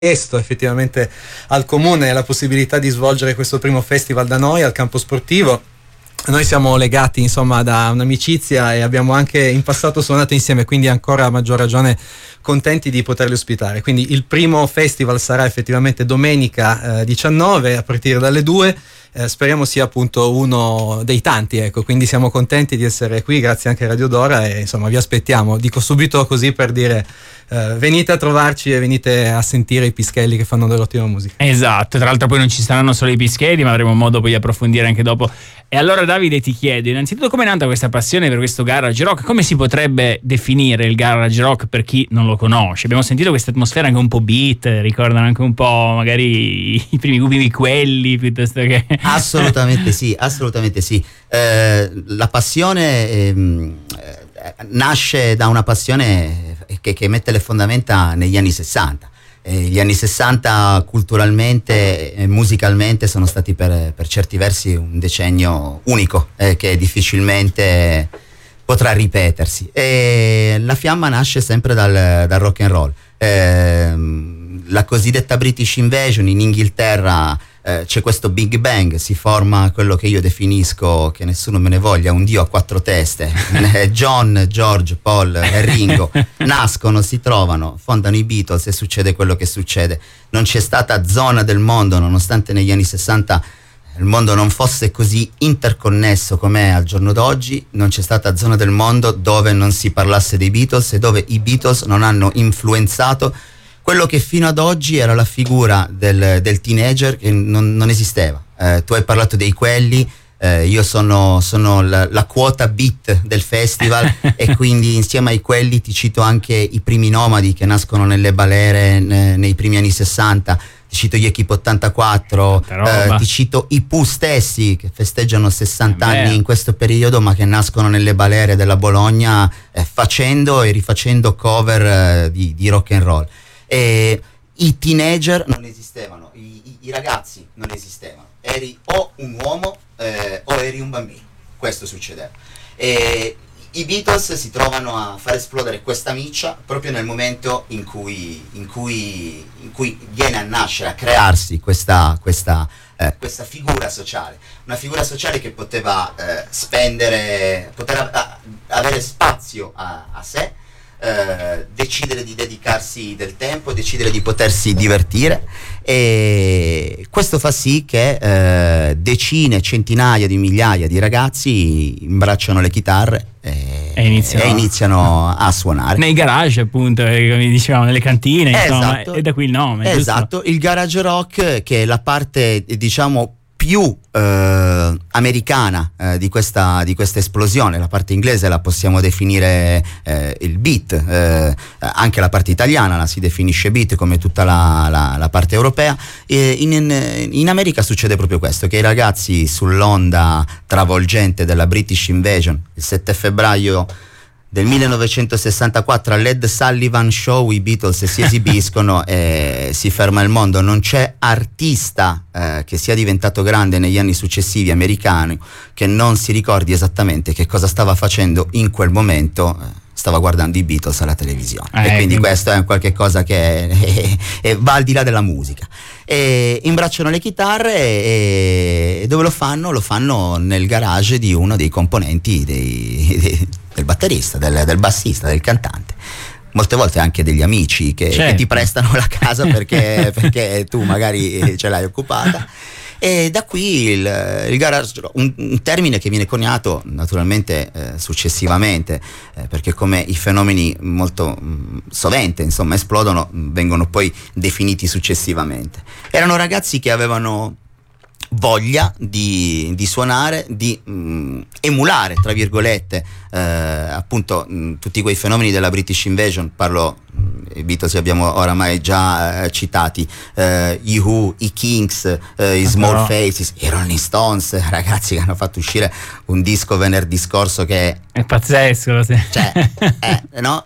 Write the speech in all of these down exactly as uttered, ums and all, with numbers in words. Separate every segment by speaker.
Speaker 1: chiesto effettivamente al comune la possibilità di svolgere questo primo festival da noi al campo sportivo. Noi siamo legati insomma da un'amicizia e abbiamo anche in passato suonato insieme, quindi ancora a maggior ragione contenti di poterli ospitare. Quindi il primo festival sarà effettivamente domenica eh, diciannove a partire dalle due. Eh, speriamo sia appunto uno dei tanti, ecco, quindi siamo contenti di essere qui, grazie anche a Radio Dora, e insomma vi aspettiamo. Dico subito così per dire eh, venite a trovarci e venite a sentire i pischelli che fanno dell'ottima musica.
Speaker 2: Esatto, tra l'altro poi non ci saranno solo i pischelli, ma avremo modo poi di approfondire anche dopo. E allora Davide, ti chiedo innanzitutto come è nata questa passione per questo garage rock, come si potrebbe definire il garage rock per chi non lo conosce? Abbiamo sentito questa atmosfera anche un po' beat, ricordano anche un po' magari i primi gruppi di quelli piuttosto che...
Speaker 3: Assolutamente sì, assolutamente sì. Eh, la passione ehm, eh, nasce da una passione che, che mette le fondamenta negli anni sessanta. Eh, gli anni sessanta culturalmente e musicalmente sono stati per, per certi versi un decennio unico eh, che difficilmente potrà ripetersi, e la fiamma nasce sempre dal, dal rock and roll. Eh, la cosiddetta British Invasion in Inghilterra, eh, c'è questo Big Bang, si forma quello che io definisco, che nessuno me ne voglia, un dio a quattro teste. John, George, Paul e Ringo nascono, si trovano, fondano i Beatles e succede quello che succede. Non c'è stata zona del mondo, nonostante negli anni sessanta il mondo non fosse così interconnesso com'è al giorno d'oggi, non c'è stata zona del mondo dove non si parlasse dei Beatles e dove i Beatles non hanno influenzato quello che fino ad oggi era la figura del, del teenager, che non, non esisteva. Eh, tu hai parlato dei quelli, eh, io sono, sono la, la quota beat del festival e quindi insieme ai quelli ti cito anche i primi nomadi che nascono nelle balere ne, nei primi anni sessanta, ti cito gli Equipe ottantaquattro, eh, ti cito i Pooh stessi che festeggiano sessanta anni in questo periodo, ma che nascono nelle balere della Bologna eh, facendo e rifacendo cover eh, di, di rock and roll. E i teenager non esistevano, i, i, i ragazzi non esistevano, eri o un uomo eh, o eri un bambino, questo succedeva. E i Beatles si trovano a far esplodere questa miccia proprio nel momento in cui, in cui, in cui viene a nascere, a crearsi questa, questa, eh, questa figura sociale, una figura sociale che poteva eh, spendere, poteva avere spazio a, a sé, Uh, decidere di dedicarsi del tempo, decidere di potersi divertire, e questo fa sì che uh, decine, centinaia di migliaia di ragazzi imbracciano le chitarre e,
Speaker 2: e, iniziano,
Speaker 3: e iniziano a suonare
Speaker 2: nei garage, appunto, come dicevamo, nelle cantine, insomma,
Speaker 3: esatto,
Speaker 2: e da qui il nome.
Speaker 3: esatto, giusto? Il garage rock, che è la parte diciamo più eh, americana eh, di questa di questa esplosione, la parte inglese la possiamo definire eh, il beat, eh, anche la parte italiana la si definisce beat, come tutta la, la, la parte europea. E in, in America succede proprio questo, che i ragazzi sull'onda travolgente della British Invasion, il sette febbraio del millenovecentosessantaquattro all'Ed Sullivan Show i Beatles si esibiscono e si ferma il mondo. Non c'è artista eh, che sia diventato grande negli anni successivi americano che non si ricordi esattamente che cosa stava facendo in quel momento. Stava guardando i Beatles alla televisione, eh, e quindi questo è qualche cosa che è, è, è, va al di là della musica. E imbracciano le chitarre e, e dove lo fanno? Lo fanno nel garage di uno dei componenti dei, dei, del batterista, del, del bassista, del cantante. Molte volte anche degli amici che, certo, che ti prestano la casa perché, perché tu magari ce l'hai occupata. E da qui il, il garage, un, un termine che viene coniato naturalmente eh, successivamente, eh, perché come i fenomeni molto mh, sovente insomma esplodono, mh, vengono poi definiti successivamente. Erano ragazzi che avevano voglia di, di suonare, di mh, emulare, tra virgolette, eh, appunto mh, tutti quei fenomeni della British Invasion. Parlo, i Beatles li abbiamo oramai già eh, citati, eh, gli Who, i Kings, eh, i Small no. Faces, i Rolling Stones, ragazzi che hanno fatto uscire un disco venerdì scorso che
Speaker 2: è pazzesco, sì.
Speaker 3: Cioè, eh, no?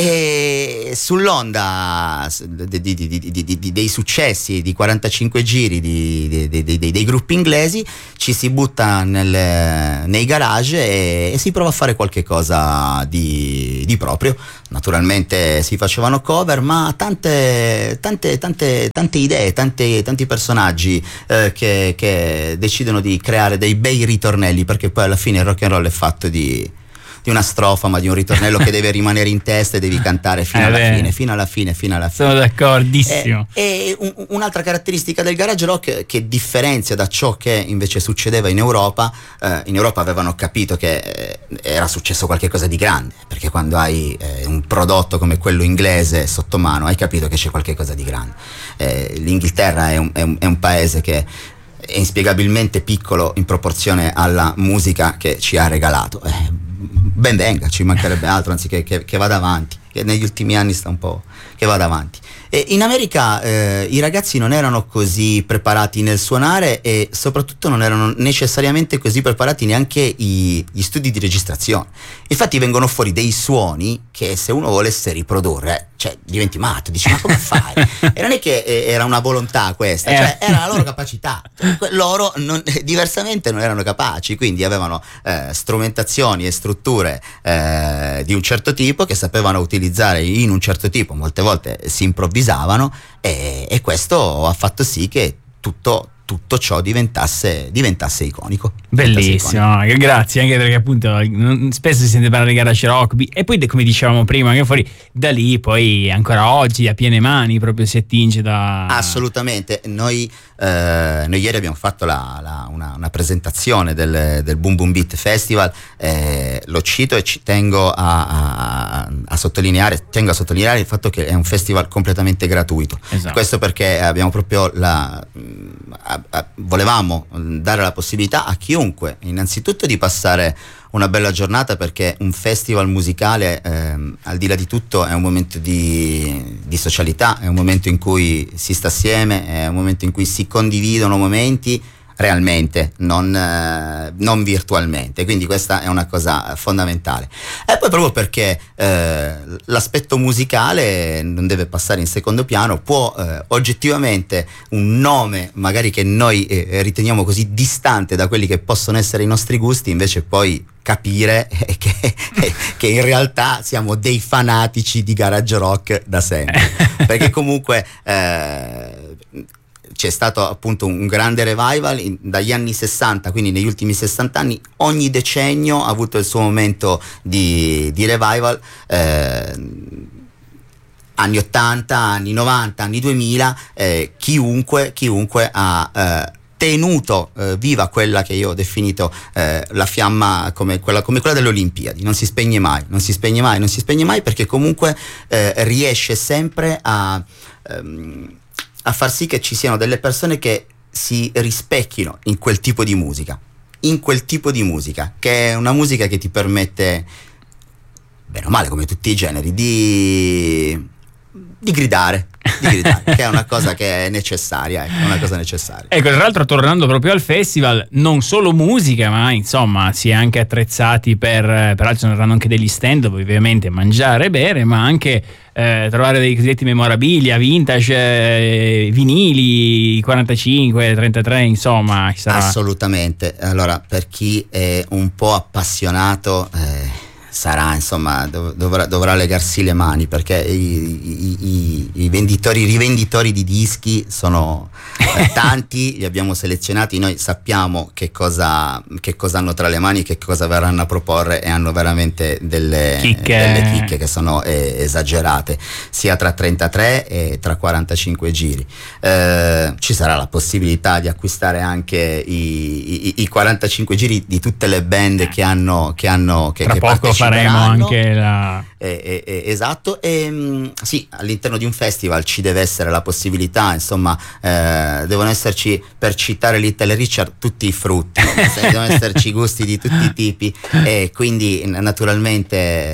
Speaker 3: E sull'onda di, di, di, di, di, di, dei successi di quarantacinque giri di, di, di, di, dei gruppi inglesi ci si butta nel, nei garage e, e si prova a fare qualcosa qualche cosa di, di proprio. Naturalmente si facevano cover, ma tante tante tante tante idee, tante, tanti personaggi eh, che, che decidono di creare dei bei ritornelli, perché poi alla fine il rock and roll è fatto di di una strofa, ma di un ritornello che deve rimanere in testa e devi cantare fino eh alla beh. fine, fino alla fine, fino alla fine.
Speaker 2: Sono d'accordissimo.
Speaker 3: E, e un, un'altra caratteristica del garage rock che differenzia da ciò che invece succedeva in Europa, eh, in Europa avevano capito che eh, era successo qualcosa di grande, perché quando hai eh, un prodotto come quello inglese sotto mano, hai capito che c'è qualcosa di grande. Eh, L'Inghilterra è un, è, un, è un paese che è inspiegabilmente piccolo in proporzione alla musica che ci ha regalato. Eh, ben venga, ci mancherebbe altro, anzi che, che, che vada avanti, che negli ultimi anni sta un po' che vada avanti. E in America eh, i ragazzi non erano così preparati nel suonare e soprattutto non erano necessariamente così preparati neanche i, gli studi di registrazione. Infatti vengono fuori dei suoni che se uno volesse riprodurre, cioè diventi matto, dici ma come fai? E non è che eh, era una volontà questa, cioè era la loro capacità. Loro non, diversamente non erano capaci, quindi avevano eh, strumentazioni e strutture eh, di un certo tipo che sapevano utilizzare in un certo tipo, molte volte si improvvisavano e, e questo ha fatto sì che tutto tutto ciò diventasse, diventasse iconico.
Speaker 2: Bellissimo,
Speaker 3: diventasse iconico.
Speaker 2: Grazie, anche perché appunto spesso si sente parlare di garage rock e poi come dicevamo prima, anche fuori da lì poi ancora oggi a piene mani proprio si attinge da...
Speaker 3: Assolutamente, noi, eh, noi ieri abbiamo fatto la, la, una, una presentazione del, del Boom Boom Beat Festival, eh, lo cito e ci tengo a, a, a sottolineare, tengo a sottolineare il fatto che è un festival completamente gratuito.
Speaker 2: Esatto.
Speaker 3: Questo perché abbiamo proprio la... A, a, volevamo dare la possibilità a chiunque innanzitutto di passare una bella giornata, perché un festival musicale ehm, al di là di tutto è un momento di, di socialità, è un momento in cui si sta assieme, è un momento in cui si condividono momenti realmente, non, eh, non virtualmente, quindi questa è una cosa fondamentale. E poi proprio perché eh, l'aspetto musicale non deve passare in secondo piano, può eh, oggettivamente un nome magari che noi eh, riteniamo così distante da quelli che possono essere i nostri gusti, invece poi capire eh, che, eh, che in realtà siamo dei fanatici di garage rock da sempre, perché comunque eh, c'è stato appunto un grande revival in, dagli anni sessanta, quindi negli ultimi sessanta anni ogni decennio ha avuto il suo momento di, di revival, eh, anni ottanta, anni novanta, anni duemila, eh, chiunque, chiunque ha eh, tenuto eh, viva quella che io ho definito eh, la fiamma come quella, come quella delle Olimpiadi, non si spegne mai, non si spegne mai, non si spegne mai perché comunque eh, riesce sempre a... Ehm, a far sì che ci siano delle persone che si rispecchino in quel tipo di musica, in quel tipo di musica, che è una musica che ti permette, bene o male come tutti i generi, di, di gridare, di gridare che è una cosa che è necessaria, ecco, una cosa necessaria.
Speaker 2: Ecco, tra l'altro tornando proprio al festival, non solo musica, ma insomma si è anche attrezzati per, peraltro saranno anche degli stand dove ovviamente mangiare e bere, ma anche eh, trovare dei cosiddetti memorabilia, vintage, eh, vinili, quarantacinque, trentatré, insomma. Ci sarà...
Speaker 3: Assolutamente, allora per chi è un po' appassionato... Eh, sarà insomma dov- dovrà, dovrà legarsi le mani, perché i, i, i, i venditori, i rivenditori di dischi sono eh, tanti, li abbiamo selezionati, noi sappiamo che cosa, che cosa hanno tra le mani, che cosa verranno a proporre, e hanno veramente delle chicche, delle chicche che sono eh, esagerate, sia tra trentatré e tra quarantacinque giri. Eh, ci sarà la possibilità di acquistare anche i, i, i quarantacinque giri di tutte le band che hanno che hanno che,
Speaker 2: tra
Speaker 3: che
Speaker 2: poco faremo anche la...
Speaker 3: Eh, eh, esatto, e mh, sì, all'interno di un festival ci deve essere la possibilità, insomma, eh, devono esserci, per citare Little Richard, tutti i frutti, devono esserci gusti di tutti i tipi, e quindi naturalmente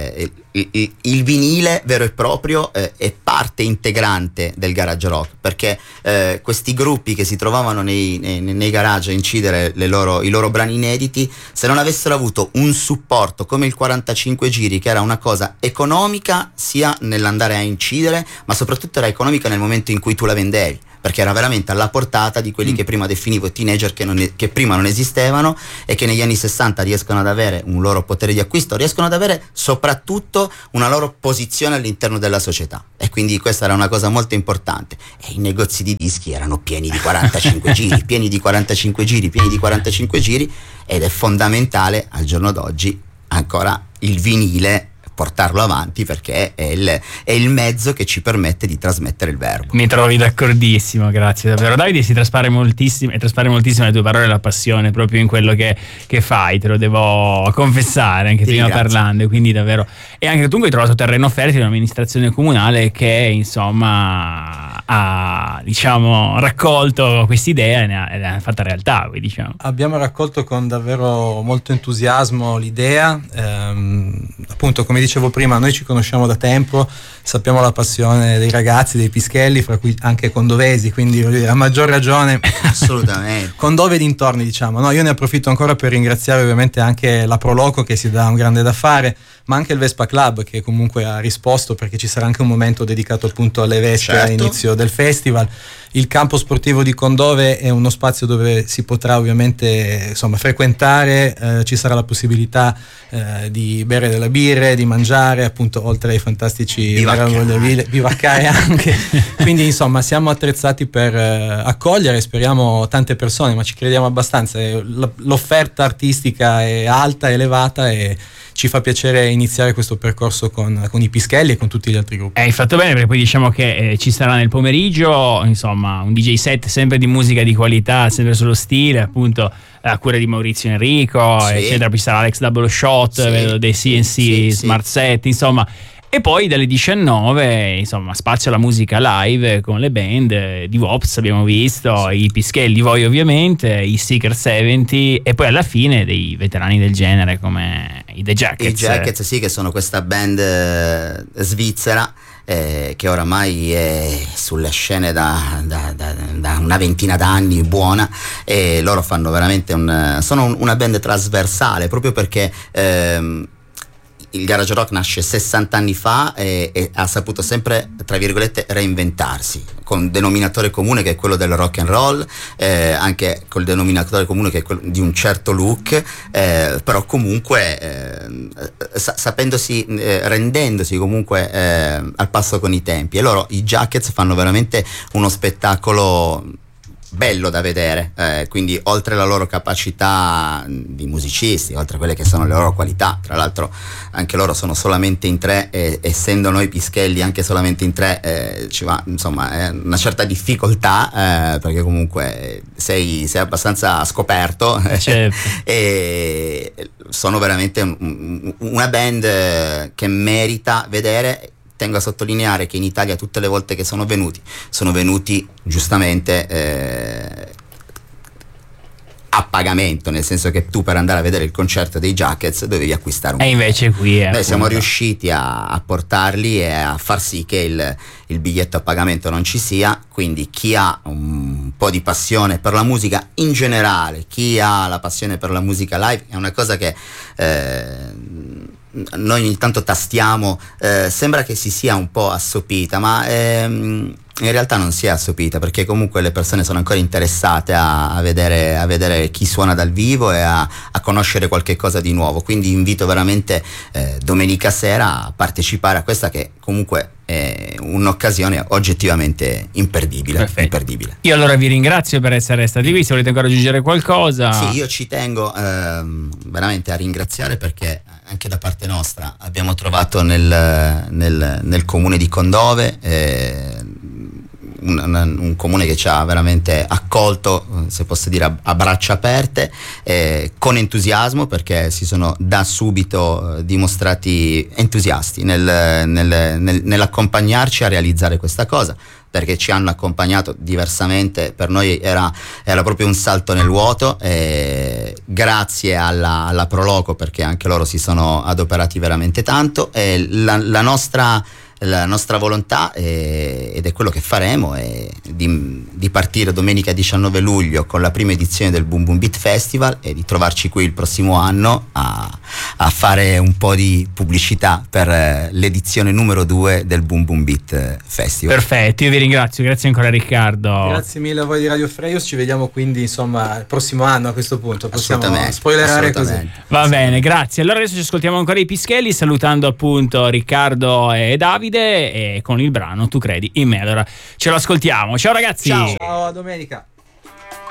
Speaker 3: il, il vinile vero e proprio eh, è parte integrante del garage rock, perché eh, questi gruppi che si trovavano nei, nei, nei garage a incidere le loro, i loro brani inediti, se non avessero avuto un supporto come il quarantacinque giri, che era una cosa economica sia nell'andare a incidere, ma soprattutto era economica nel momento in cui tu la vendevi, perché era veramente alla portata di quelli mm. che prima definivo teenager, che, non, che prima non esistevano e che negli anni sessanta riescono ad avere un loro potere di acquisto, riescono ad avere soprattutto una loro posizione all'interno della società, e quindi questa era una cosa molto importante. E i negozi di dischi erano pieni di quarantacinque giri, pieni di quarantacinque giri, pieni di quarantacinque giri, ed è fondamentale al giorno d'oggi ancora il vinile, portarlo avanti, perché è il, è il mezzo che ci permette di trasmettere il verbo.
Speaker 2: Mi trovi d'accordissimo, grazie davvero Davide, si traspare moltissimo e traspare moltissimo le tue parole, la passione proprio in quello che, che fai, te lo devo confessare anche Ti prima ringrazio. parlando, quindi davvero. E anche tu hai trovato terreno fertile, un'amministrazione comunale che insomma ha, diciamo, raccolto quest'idea e ne ha, e ne ha fatta realtà, diciamo.
Speaker 1: Abbiamo raccolto con davvero molto entusiasmo l'idea, ehm, appunto come dicevo prima, noi ci conosciamo da tempo, sappiamo la passione dei ragazzi, dei pischelli, fra cui anche condovesi, quindi voglio dire, a maggior ragione
Speaker 3: assolutamente
Speaker 1: Condove e dintorni, diciamo. No, io ne approfitto ancora per ringraziare ovviamente anche la Proloco, che si dà un grande da fare, ma anche il Vespa Club, che comunque ha risposto, perché ci sarà anche un momento dedicato appunto alle Vespe, certo, all'inizio del festival. Il campo sportivo di Condove è uno spazio dove si potrà ovviamente insomma frequentare, eh, ci sarà la possibilità eh, di bere delle birre, di mangiare, appunto, oltre ai fantastici
Speaker 3: bivaccare,
Speaker 1: bivaccare anche. Quindi insomma siamo attrezzati per eh, accogliere, speriamo, tante persone, ma ci crediamo abbastanza. L'offerta artistica è alta, elevata, e ci fa piacere iniziare questo percorso con, con i pischelli e con tutti gli altri gruppi.
Speaker 2: Eh, hai fatto bene, perché poi diciamo che eh, ci sarà nel pomeriggio insomma un D J set sempre di musica di qualità, sempre sullo stile, appunto a cura di Maurizio Enrico, sì, eccetera. Poi ci sarà Alex Double Shot, sì, vedo dei C N C, sì, Smart sì. Set, insomma. E poi dalle diciannove insomma spazio alla musica live con le band di Wops, abbiamo visto, i Pischelli, voi ovviamente, i Seeker settanta, e poi alla fine dei veterani del genere come i The Jackets.
Speaker 3: I Jackets, sì, che sono questa band eh, svizzera eh, che oramai è sulle scene da, da, da, da una ventina d'anni buona, e loro fanno veramente un, sono un, una band trasversale, proprio perché ehm, il garage rock nasce sessanta anni fa e, e ha saputo sempre, tra virgolette, reinventarsi, con un denominatore comune che è quello del rock and roll, eh, anche col denominatore comune che è quello di un certo look, eh, però comunque eh, sa- sapendosi, eh, rendendosi comunque eh, al passo con i tempi. E loro, i Jackets, fanno veramente uno spettacolo bello da vedere, eh, quindi oltre la loro capacità di musicisti, oltre a quelle che sono le loro qualità, tra l'altro anche loro sono solamente in tre, e essendo noi Pischelli anche solamente in tre eh, ci va insomma è una certa difficoltà, eh, perché comunque sei, sei abbastanza scoperto, certo. E sono veramente un, una band che merita vedere. Tengo a sottolineare che in Italia tutte le volte che sono venuti, sono venuti giustamente eh, a pagamento, nel senso che tu per andare a vedere il concerto dei Jackets dovevi acquistare un
Speaker 2: e invece qui è
Speaker 3: noi siamo riusciti a, a portarli e a far sì che il, il biglietto a pagamento non ci sia, quindi chi ha un po' di passione per la musica in generale, chi ha la passione per la musica live, è una cosa che eh, noi ogni tanto tastiamo, eh, sembra che si sia un po' assopita, ma ehm, in realtà non si è assopita, perché comunque le persone sono ancora interessate a, a, vedere, a vedere chi suona dal vivo e a, a conoscere qualche cosa di nuovo, quindi invito veramente eh, domenica sera a partecipare a questa, che comunque è un'occasione oggettivamente imperdibile, imperdibile.
Speaker 2: Io allora vi ringrazio per essere stati qui, se volete ancora aggiungere qualcosa.
Speaker 3: Sì, io ci tengo ehm, veramente a ringraziare, perché anche da parte nostra abbiamo trovato nel, nel, nel comune di Condove eh, un, un, un comune che ci ha veramente accolto, se posso dire, a, a braccia aperte, eh, con entusiasmo, perché si sono da subito dimostrati entusiasti nel, nel, nel, nell'accompagnarci a realizzare questa cosa, perché ci hanno accompagnato diversamente. Per noi era, era proprio un salto nel vuoto, eh, grazie alla, alla Proloco, perché anche loro si sono adoperati veramente tanto, e la, la nostra la nostra volontà è, ed è quello che faremo, è di, di partire domenica diciannove luglio con la prima edizione del Boom Boom Beat Festival e di trovarci qui il prossimo anno a, a fare un po' di pubblicità per eh, l'edizione numero due del Boom Boom Beat Festival.
Speaker 2: Perfetto, io vi ringrazio, grazie ancora Riccardo.
Speaker 1: Grazie mille a voi di Radio Freius, ci vediamo quindi insomma il prossimo anno a questo punto, possiamo
Speaker 3: assolutamente,
Speaker 1: spoilerare
Speaker 3: assolutamente.
Speaker 1: così.
Speaker 2: Va bene, grazie. Allora adesso ci ascoltiamo ancora i Pischelli, salutando appunto Riccardo e Davide, e con il brano Tu credi in me. Allora ce lo ascoltiamo. Ciao ragazzi.
Speaker 1: Ciao, ciao, a domenica.